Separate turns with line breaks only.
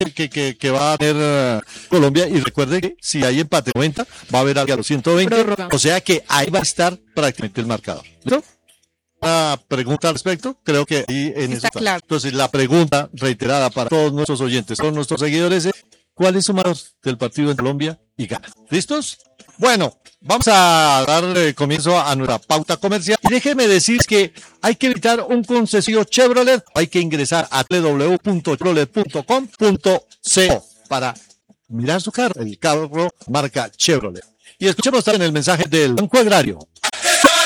que va a tener Colombia. Y recuerde que si hay empate 90, va a haber algo a los 120.
Prórroga.
O sea que ahí va a estar prácticamente el marcador. ¿Listo? Una pregunta al respecto, creo que ahí en
Está
eso
claro.
Entonces, la pregunta reiterada para todos nuestros oyentes, todos nuestros seguidores es: ¿cuál es su marcador del partido en Colombia y Ghana? ¿Listos? Bueno, vamos a dar comienzo a nuestra pauta comercial. Y déjeme decir que hay que evitar un concesionario Chevrolet. Hay que ingresar a www.chevrolet.com.co para mirar su carro, el carro marca Chevrolet. Y escuchemos también el mensaje del Banco Agrario.